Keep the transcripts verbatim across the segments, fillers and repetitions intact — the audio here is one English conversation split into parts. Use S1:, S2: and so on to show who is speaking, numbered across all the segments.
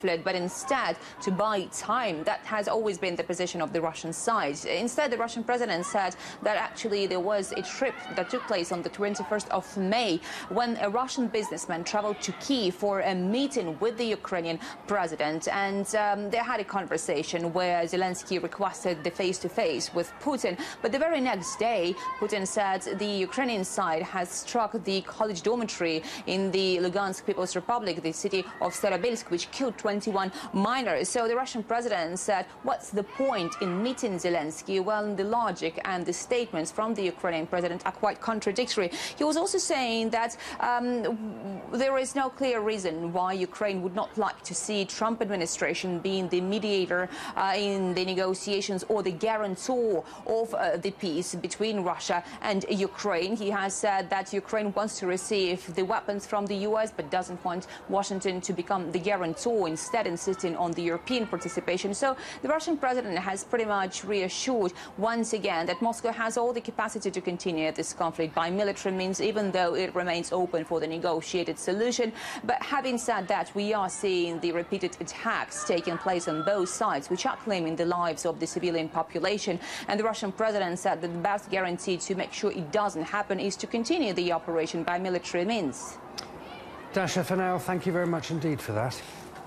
S1: but instead to buy time. That has always been the position of the Russian side. Instead, the Russian president said that actually there was a trip that took place on the twenty-first of May when a Russian businessman traveled to Kyiv for a meeting with the Ukrainian president, and um, they had a conversation where Zelensky requested the face-to-face with Putin. But the very next day, Putin said the Ukrainian side has struck the college dormitory in the Lugansk People's Republic, the city of Starobilsk, which killed twenty-one minors. So the Russian president said, what's the point in meeting Zelensky? Well, the logic and the statements from the Ukrainian president are quite contradictory. He was also saying that um, there is no clear reason why Ukraine would not like to see Trump administration being the mediator uh, in the negotiations or the guarantor of uh, the peace between Russia and Ukraine. He has said that Ukraine wants to receive the weapons from the U S but doesn't want Washington to become the guarantor, instead insisting on the European participation. So the Russian president has pretty much reassured once again that Moscow has all the capacity to continue this conflict by military means, even though it remains open for the negotiated solution. But having said that, we are seeing the repeated attacks taking place on both sides, which are claiming the lives of the civilian population. And the Russian president said that the best guarantee to make sure it doesn't happen is to continue the operation by military means.
S2: Dasha, for now, thank you very much indeed for that.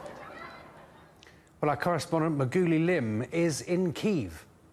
S2: Well, our correspondent Maguli Lim is in Kyiv.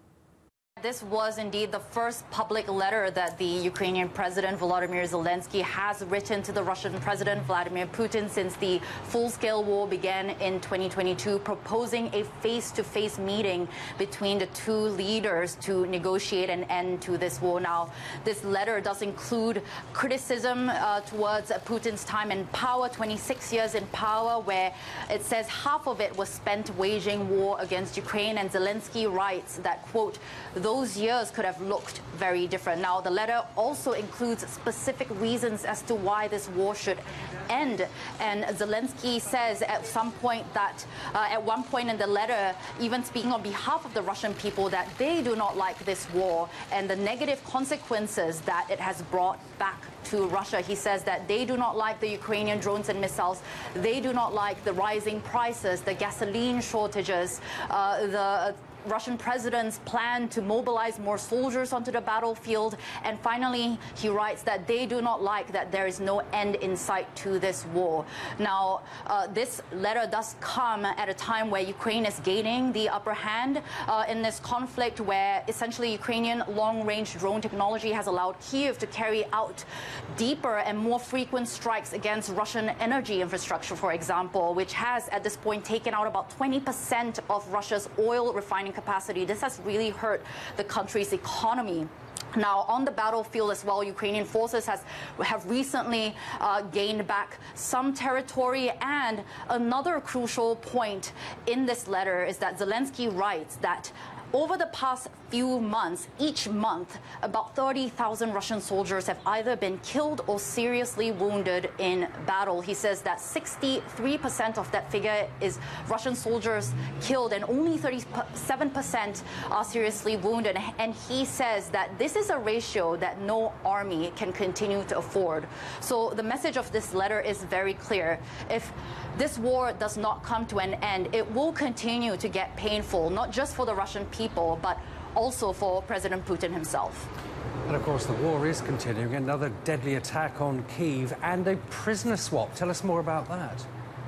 S3: This was indeed the first public letter that the Ukrainian President Volodymyr Zelensky has written to the Russian President Vladimir Putin since the full-scale war began in twenty twenty-two, proposing a face-to-face meeting between the two leaders to negotiate an end to this war. Now, this letter does include criticism uh, towards Putin's time in power, twenty-six years in power, where it says half of it was spent waging war against Ukraine, and Zelensky writes that, quote, those years could have looked very different. Now, the letter also includes specific reasons as to why this war should end. And Zelensky says at some point that, uh, at one point in the letter, even speaking on behalf of the Russian people, that they do not like this war and the negative consequences that it has brought back to Russia. He says that they do not like the Ukrainian drones and missiles. They do not like the rising prices, the gasoline shortages, uh, the Russian president's plan to mobilize more soldiers onto the battlefield. And finally, he writes that they do not like that there is no end in sight to this war. Now, uh, this letter does come at a time where Ukraine is gaining the upper hand uh, in this conflict, where essentially Ukrainian long-range drone technology has allowed Kyiv to carry out deeper and more frequent strikes against Russian energy infrastructure, for example, which has at this point taken out about twenty percent of Russia's oil refining capacity. This has really hurt the country's economy. Now, on the battlefield as well, Ukrainian forces has, have recently uh, gained back some territory. And another crucial point in this letter is that Zelensky writes that over the past few months, each month, about thirty thousand Russian soldiers have either been killed or seriously wounded in battle. He says that sixty-three percent of that figure is Russian soldiers killed and only thirty-seven percent are seriously wounded. And he says that this is a ratio that no army can continue to afford. So the message of this letter is very clear. If this war does not come to an end, it will continue to get painful, not just for the Russian people, but also for President Putin himself.
S2: And of course, the war is continuing. Another deadly attack on Kyiv and a prisoner swap. Tell us more about that.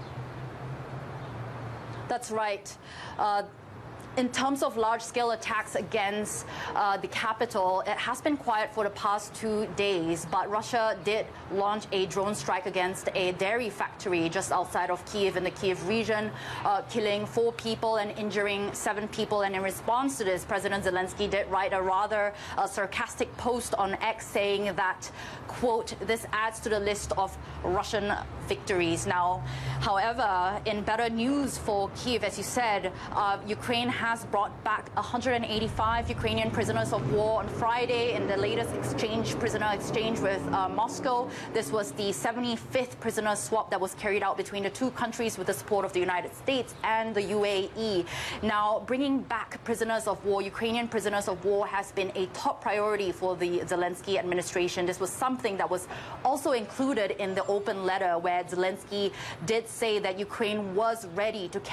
S3: That's right. Uh, In terms of large-scale attacks against uh, the capital, it has been quiet for the past two days, but Russia did launch a drone strike against a dairy factory just outside of Kyiv in the Kyiv region, uh, killing four people and injuring seven people. And in response to this, President Zelensky did write a rather uh, sarcastic post on X saying that, quote, this adds to the list of Russian victories. Now, however, in better news for Kyiv, as you said, uh, Ukraine has has brought back one hundred eighty-five Ukrainian prisoners of war on Friday in the latest exchange, prisoner exchange with uh, Moscow. This was the seventy-fifth prisoner swap that was carried out between the two countries with the support of the United States and the U A E. Now, bringing back prisoners of war, Ukrainian prisoners of war, has been a top priority for the Zelensky administration. This was something that was also included in the open letter where Zelensky did say that Ukraine was ready to